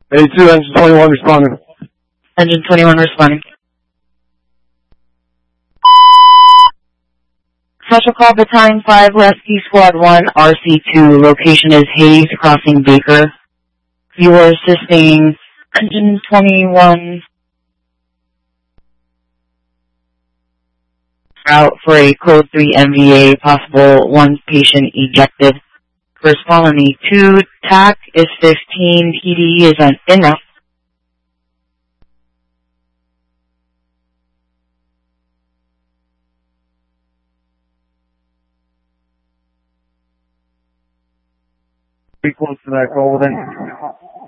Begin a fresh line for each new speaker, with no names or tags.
82, engine 21 responding.
Engine 21 responding. Special call Battalion 5, Rescue Squad 1, RC2. Location is Hayes Crossing Baker. You are assisting Engine 21 route for a Code 3 MVA, possible one patient ejected. First colony 2, TAC is 15, PD is an enough.
Pretty close to that goal then.